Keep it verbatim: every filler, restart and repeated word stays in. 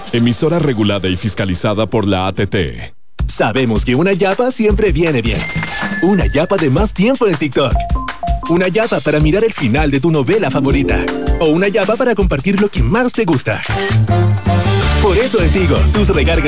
Emisora regulada y fiscalizada por la A T T. Sabemos que una yapa siempre viene bien. Una yapa de más tiempo en TikTok. Una yapa para mirar el final de tu novela favorita. O una yapa para compartir lo que más te gusta. Por eso en Tigo, tus recargas